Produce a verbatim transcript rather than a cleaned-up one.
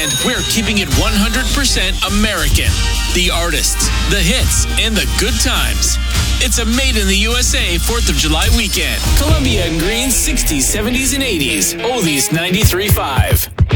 weekend, we're keeping it one hundred percent American. The artists, the hits, and the good times. It's a Made in the U S A fourth of July weekend. Columbia and Green's sixties, seventies, and eighties. Oldies ninety-three point five.